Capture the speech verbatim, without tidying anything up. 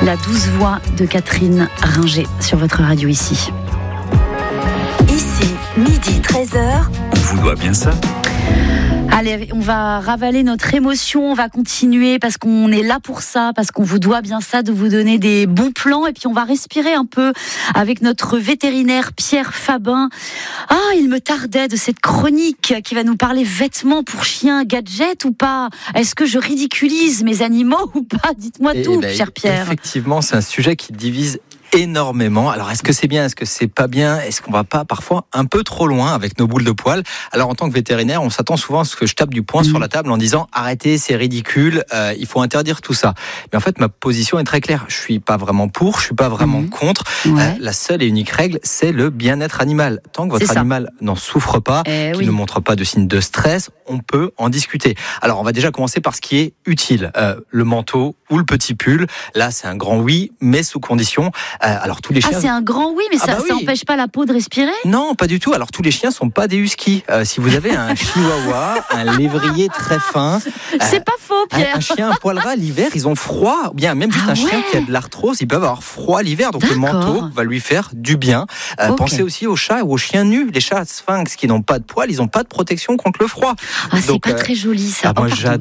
La douce voix de Catherine Ringer sur votre radio ici. Ici, midi treize heures. On vous doit bien ça. Allez, on va ravaler notre émotion, on va continuer parce qu'on est là pour ça, parce qu'on vous doit bien ça, de vous donner des bons plans. Et puis on va respirer un peu avec notre vétérinaire Pierre Fabin. Ah, il me tardait de cette chronique qui va nous parler vêtements pour chiens, gadgets ou pas. Est-ce que je ridiculise mes animaux ou pas? Dites-moi Et tout, ben, cher Pierre. Effectivement, c'est un sujet qui divise énormément. Alors, est-ce que c'est bien? Est-ce que c'est pas bien? Est-ce qu'on va pas parfois un peu trop loin avec nos boules de poils? Alors, en tant que vétérinaire, on s'attend souvent à ce que je tape du poing mmh. sur la table en disant arrêtez, c'est ridicule, euh, il faut interdire tout ça. Mais en fait, ma position est très claire. Je suis pas vraiment pour, je suis pas vraiment mmh. contre. Ouais. Euh, la seule et unique règle, c'est le bien-être animal. Tant que votre animal n'en souffre pas, eh qu'il oui. ne montre pas de signes de stress, on peut en discuter. Alors, on va déjà commencer par ce qui est utile. Euh, le manteau ou le petit pull. Là, c'est un grand oui, mais sous condition. Euh, alors tous les chiens. Ah, c'est un grand oui, mais ah ça, bah oui. ça empêche pas la peau de respirer? Non, pas du tout. Alors tous les chiens sont pas des huskies. Euh, si vous avez un chihuahua, un lévrier très fin, c'est euh, pas faux, Pierre. Un, un chien à poil ras l'hiver, ils ont froid. Ou bien même juste ah, un ouais. chien qui a de l'arthrose, ils peuvent avoir froid l'hiver. Donc D'accord. le manteau va lui faire du bien. Euh, okay. Pensez aussi aux chats ou aux chiens nus. Les chats sphinx qui n'ont pas de poils, ils n'ont pas de protection contre le froid. Ah, donc, c'est pas euh, très joli ça. Ah, moi, oh, j'adore.